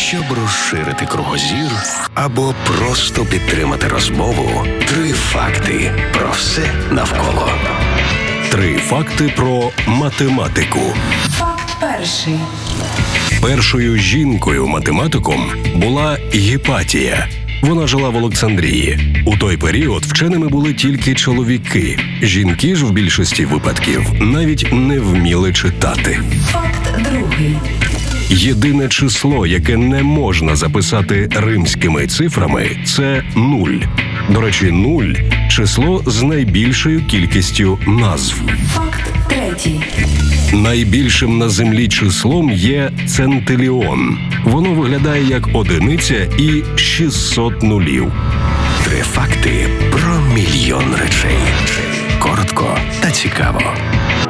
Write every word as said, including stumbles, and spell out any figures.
Щоб розширити кругозір або просто підтримати розмову, три факти про все навколо. Три факти про математику. Факт перший. Першою жінкою-математиком була Гіпатія. Вона жила в Олександрії. У той період вченими були тільки чоловіки. Жінки ж в більшості випадків навіть не вміли читати. Факт другий. Єдине число, яке не можна записати римськими цифрами, це нуль. До речі, нуль – число з найбільшою кількістю назв. Факт третій. Найбільшим на землі числом є центиліон. Воно виглядає як одиниця і шістсот нулів. Три факти про мільйон речей. Коротко та цікаво.